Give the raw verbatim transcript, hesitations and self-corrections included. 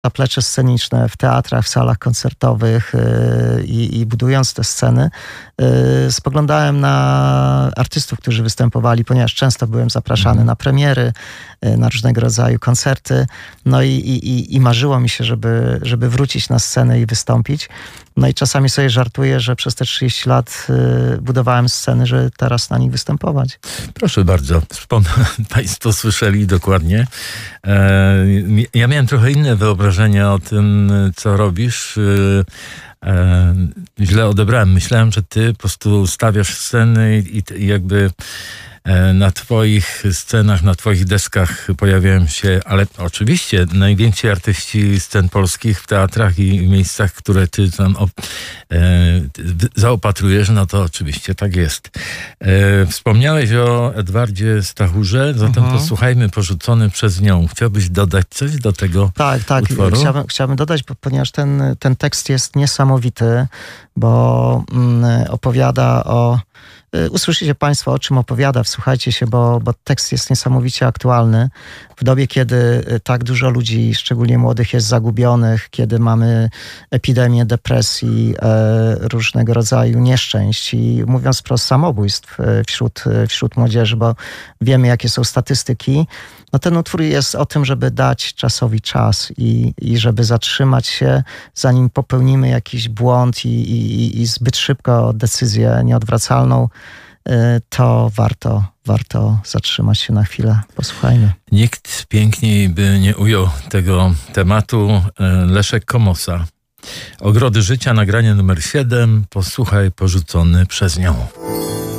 zaplecze sceniczne w teatrach, w salach koncertowych yy, i, i budując te sceny, yy, spoglądałem na artystów, którzy występowali, ponieważ często byłem zapraszany mm. na premiery, yy, na różnego rodzaju koncerty. No i, i, i marzyło mi się, żeby, żeby wrócić na scenę i wystąpić. No i czasami sobie żartuję, że przez te trzydzieści lat yy, budowałem sceny, żeby teraz na nich występować. Proszę bardzo, Wspom- Państwo słyszeli dokładnie. E, ja miałem trochę inne wyobrażenie o tym, co robisz. E, źle odebrałem. Myślałem, że ty po prostu stawiasz sceny i, i jakby na twoich scenach, na twoich deskach pojawiają się, ale oczywiście najwięksi artyści scen polskich w teatrach i miejscach, które ty tam op, e, zaopatrujesz, no to oczywiście tak jest. E, wspomniałeś o Edwardzie Stachurze, zatem mhm. posłuchajmy Porzucony przez nią. Chciałbyś dodać coś do tego Tak, tak. utworu? Chciałbym, chciałbym dodać, bo, ponieważ ten, ten tekst jest niesamowity, bo mm, opowiada o Usłyszycie Państwo, o czym opowiada, wsłuchajcie się, bo, bo tekst jest niesamowicie aktualny. W dobie, kiedy tak dużo ludzi, szczególnie młodych, jest zagubionych, kiedy mamy epidemię depresji, e, różnego rodzaju nieszczęść i mówiąc wprost samobójstw wśród, wśród młodzieży, bo wiemy, jakie są statystyki. No ten utwór jest o tym, żeby dać czasowi czas i, i żeby zatrzymać się, zanim popełnimy jakiś błąd i, i, i zbyt szybko decyzję nieodwracalną, to warto, warto zatrzymać się na chwilę. Posłuchajmy. Nikt piękniej by nie ujął tego tematu. Leszek Komosa. Ogrody życia, nagranie numer siedem. Posłuchaj, Porzucony przez nią.